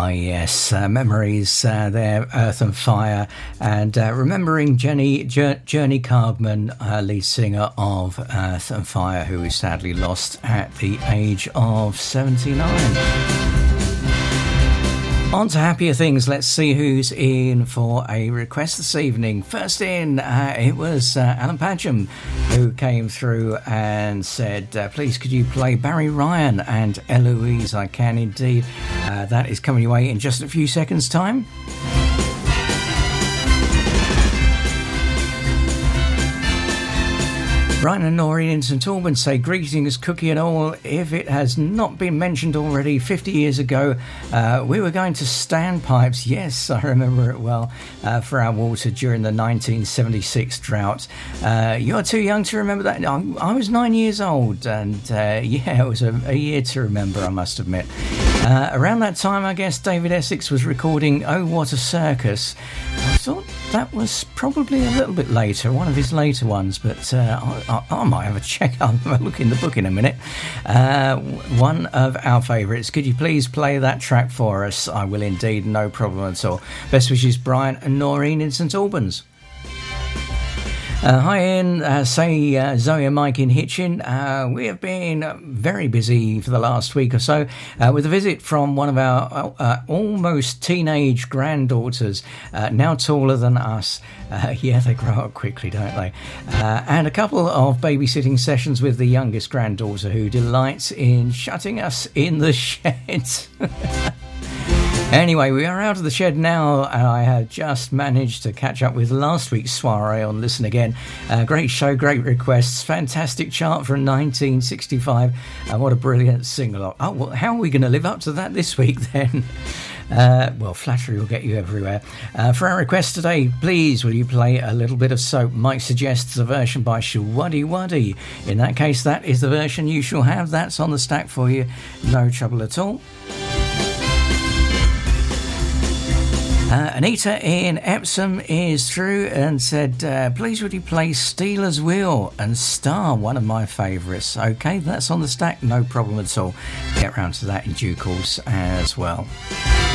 Yes, memories there, Earth and Fire, and remembering Journey Cargman, lead singer of Earth and Fire, who we sadly lost at the age of 79. On to happier things. Let's see who's in for a request this evening. First in, it was Alan Padgham, who came through and said, please could you play Barry Ryan and Eloise? I can indeed. That is coming your way in just a few seconds' time. Brian and Noreen in St Albans say greetings, Cookie and all. If it has not been mentioned already, 50 years ago we were going to standpipes. Yes, I remember it well, for our water during the 1976 drought. You're too young to remember that. I was 9 years old, and yeah, it was a year to remember, I must admit. Around that time, I guess David Essex was recording Oh What a Circus. I thought that was probably a little bit later, one of his later ones, but I might have a check. I'll have a look in the book in a minute. One of our favourites. Could you please play that track for us? I will indeed, no problem at all. Best wishes, Brian and Noreen in St Albans. Hi Ian, say Zoe and Mike in Hitchin. We have been very busy for the last week or so with a visit from one of our almost teenage granddaughters, now taller than us. Yeah, they grow up quickly, don't they? And a couple of babysitting sessions with the youngest granddaughter, who delights in shutting us in the shed. Anyway, we are out of the shed now. I have just managed to catch up with last week's soiree on Listen Again. Great show, great requests, fantastic chart from 1965, and what a brilliant sing-along. Oh, well, how are we going to live up to that this week then? Well, flattery will get you everywhere. For our request today, please will you play a little bit of Soap? Mike suggests a version by Showaddy Waddy. In that case, that is the version you shall have. That's on the stack for you. No trouble at all. Anita in Epsom is through and said, please would you play Stealers Wheel and Star, one of my favourites. Okay, that's on the stack, no problem at all. Get round to that in due course as well.